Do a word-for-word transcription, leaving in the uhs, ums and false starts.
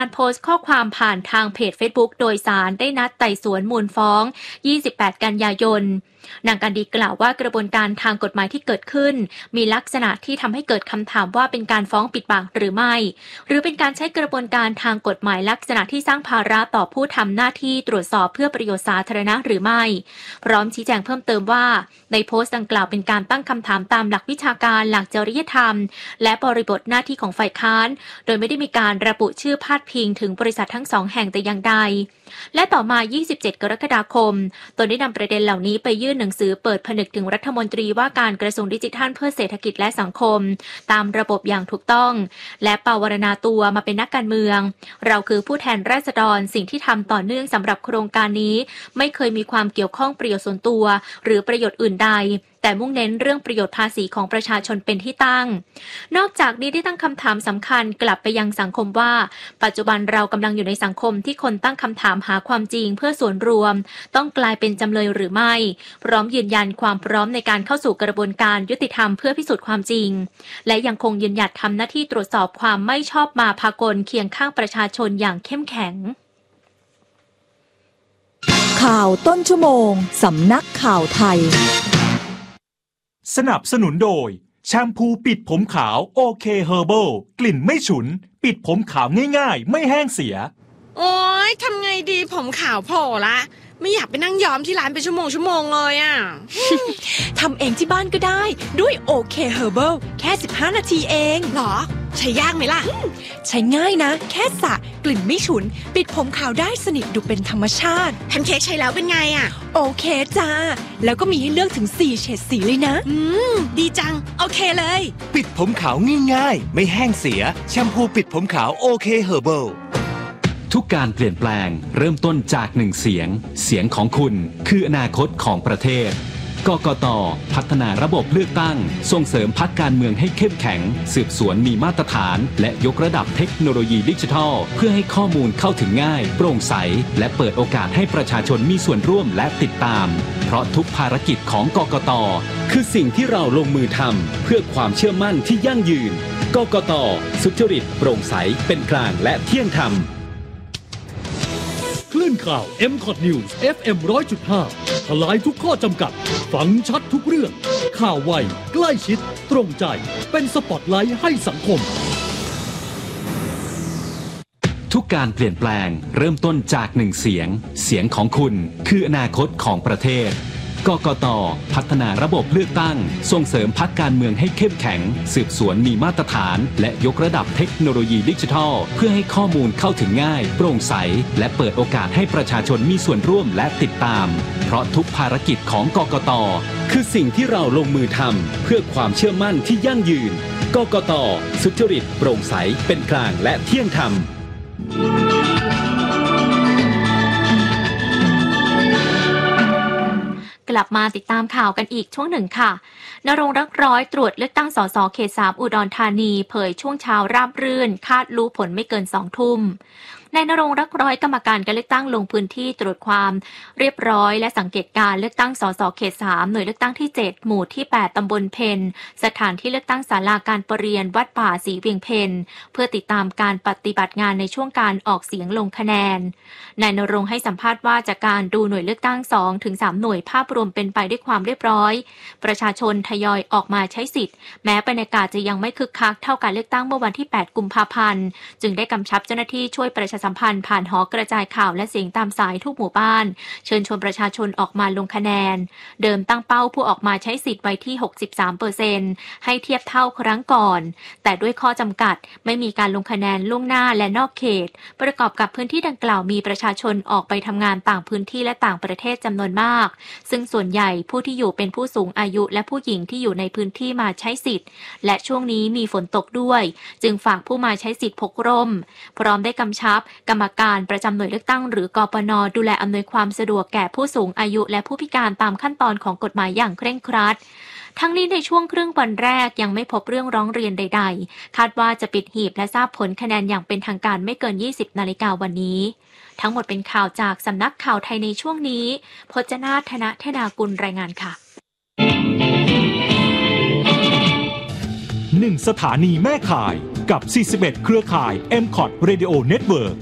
การโพสต์ข้อความผ่านทางเพจ Facebook โดยศาลได้นัดไต่สวนมูลฟ้องยี่สิบแปดกันยายนนางกันดีกล่าวว่ากระบวนการทางกฎหมายที่เกิดขึ้นมีลักษณะที่ทำให้เกิดคำถามว่าเป็นการฟ้องปิดปากหรือไม่หรือเป็นการใช้กระบวนการทางกฎหมายลักษณะที่สร้างภาระต่อผู้ทำหน้าที่ตรวจสอบเพื่อประโยชน์สาธารณะหรือไม่พร้อมชี้แจงเพิ่มเติมว่าในโพสต์ดังกล่าวเป็นการตั้งคำถามตามหลักวิชาการหลักจริยธรรมและบริบทหน้าที่ของฝ่ายค้านโดยไม่ได้มีการระบุชื่อพาดพิงถึงบริษัททั้งสองแห่งแต่อย่างใดและต่อมายี่สิบเจ็ดกรกฎาคมตนได้นำประเด็นเหล่านี้ไปยื่นหนังสือเปิดผนึกถึงรัฐมนตรีว่าการกระทรวงดิจิทัลเพื่อเศรษฐกิจและสังคมตามระบบอย่างถูกต้องและปวารณาตัวมาเป็นนักการเมืองเราคือผู้แทนราษฎรสิ่งที่ทำต่อเนื่องสำหรับโครงการนี้ไม่เคยมีความเกี่ยวข้องประโยชน์ส่วนตัวหรือประโยชน์อื่นใดแต่มุ่งเน้นเรื่องประโยชน์ภาษีของประชาชนเป็นที่ตั้งนอกจากนี้ได้ตั้งคำถามสำคัญกลับไปยังสังคมว่าปัจจุบันเรากำลังอยู่ในสังคมที่คนตั้งคำถามหาความจริงเพื่อส่วนรวมต้องกลายเป็นจำเลยหรือไม่พร้อมยืนยันความพร้อมในการเข้าสู่กระบวนการยุติธรรมเพื่อพิสูจน์ความจริงและยังคงยืนหยัดทำหน้าที่ตรวจสอบความไม่ชอบมาพากลเคียงข้างประชาชนอย่างเข้มแข็งข่าวต้นชั่วโมงสำนักข่าวไทยสนับสนุนโดยแชมพูปิดผมขาวโอเคเฮอร์เบิลกลิ่นไม่ฉุนปิดผมขาวง่ายๆไม่แห้งเสียโอ๊ยทำไงดีผมขาวโผล่ละไม่อยากไปนั่งย้อมที่ร้านเป็นชั่วโมงชั่วโมงเลยอ่ะทำเองที่บ้านก็ได้ด้วยโอเคเฮอร์เบิลแค่สิบห้านาทีเองหรอใช้ยากไหมล่ะใช้ง่ายนะแค่สระกลิ่นไม่ฉุนปิดผมขาวได้สนิทดูเป็นธรรมชาติแพนเค้กใช้แล้วเป็นไงอ่ะโอเคจ้าแล้วก็มีให้เลือกถึงสี่เฉดสีเลยนะอืมดีจังโอเคเลยปิดผมขาวง่ายๆไม่แห้งเสียแชมพูปิดผมขาวโอเคเฮอร์เบิลทุกการเปลี่ยนแปลงเริ่มต้นจากหนึ่งเสียงเสียงของคุณคืออนาคตของประเทศกกต.พัฒนาระบบเลือกตั้งส่งเสริมพรรคการเมืองให้เข้มแข็งสืบสวนมีมาตรฐานและยกระดับเทคโนโลยีดิจิทัลเพื่อให้ข้อมูลเข้าถึงง่ายโปร่งใสและเปิดโอกาสให้ประชาชนมีส่วนร่วมและติดตามเพราะทุกภารกิจของกกต.คือสิ่งที่เราลงมือทำเพื่อความเชื่อมั่นที่ยั่งยืนกกต.สุจริตโปร่งใสเป็นกลางและเที่ยงธรรมคลื่นข่าว เอ็ม คอท News เอฟ เอ็ม หนึ่งร้อยจุดห้า ทลายทุกข้อจำกัดฟังชัดทุกเรื่องข่าวไวใกล้ชิดตรงใจเป็นสปอตไลท์ให้สังคมทุกการเปลี่ยนแปลงเริ่มต้นจากหนึ่งเสียงเสียงของคุณคืออนาคตของประเทศกกต.พัฒนาระบบเลือกตั้งส่งเสริมพรรคการเมืองให้เข้มแข็งสืบสวนมีมาตรฐานและยกระดับเทคโนโลยีดิจิทัลเพื่อให้ข้อมูลเข้าถึงง่ายโปร่งใสและเปิดโอกาสให้ประชาชนมีส่วนร่วมและติดตามเพราะทุกภารกิจของกกต.คือสิ่งที่เราลงมือทำเพื่อความเชื่อมั่นที่ยั่งยืนกกต.สุจริตโปร่งใสเป็นกลางและเที่ยงธรรมกลับมาติดตามข่าวกันอีกช่วงหนึ่งค่ะณรงค์รักร้อยตรวจเลือกตั้งสสเขตสามอุดรธานีเผยช่วงเช้าราบรื่นคาดรู้ผลไม่เกินสองทุ่มนายณรงค์รักร้อยกรรมการการเลือกตั้งลงพื้นที่ตรวจความเรียบร้อยและสังเกตการเลือกตั้งสสเขตสามหน่วยเลือกตั้งที่เจ็ดหมู่ที่แปดตำบลเพนสถานที่เลือกตั้งศาลาการประเรียนวัดป่าศรีเวียงเพนเพื่อติดตามการปฏิบัติงานในช่วงการออกเสียงลงคะแนนนายณรงค์ให้สัมภาษณ์ว่าจากการดูหน่วยเลือกตั้ง สองถึงสาม หน่วยภาพรวมเป็นไปด้วยความเรียบร้อยประชาชนทยอยออกมาใช้สิทธิ์แม้บรรยากาศจะยังไม่คึกคักเท่าการเลือกตั้งเมื่อวันที่แปดกุมภาพันธ์จึงได้กำชับเจ้าหน้าที่ช่วยประชาสัมพันธ์ผ่านหอกระจายข่าวและเสียงตามสายทุกหมู่บ้านเชิญชวนประชาชนออกมาลงคะแนนเดิมตั้งเป้าผู้ออกมาใช้สิทธิ์ไว้ที่ หกสิบสามเปอร์เซ็นต์ ให้เทียบเท่าครั้งก่อนแต่ด้วยข้อจำกัดไม่มีการลงคะแนนล่วงหน้าและนอกเขตประกอบกับพื้นที่ดังกล่าวมีประชาชนออกไปทำงานต่างพื้นที่และต่างประเทศจำนวนมากซึ่งส่วนใหญ่ผู้ที่อยู่เป็นผู้สูงอายุและผู้หญิงที่อยู่ในพื้นที่มาใช้สิทธิ์และช่วงนี้มีฝนตกด้วยจึงฝากผู้มาใช้สิทธิ์พกร่มพร้อมได้กำชับกรรมการประจำหน่วยเลือกตั้งหรือกปน.ดูแลอำนวยความสะดวกแก่ผู้สูงอายุและผู้พิการตามขั้นตอนของกฎหมายอย่างเคร่งครัดทั้งนี้ในช่วงครึ่งวันแรกยังไม่พบเรื่องร้องเรียนใดๆคาดว่าจะปิดหีบและทราบผลคะแนนอย่างเป็นทางการไม่เกินยี่สิบนาฬิกาวันนี้ทั้งหมดเป็นข่าวจากสำนักข่าวไทยในช่วงนี้พจนาถนธนากุลรายงานค่ะหนึ่งสถานีแม่ข่ายกับ สี่สิบเอ็ด เครือข่าย เอ็ม ซี โอ ที Radio Network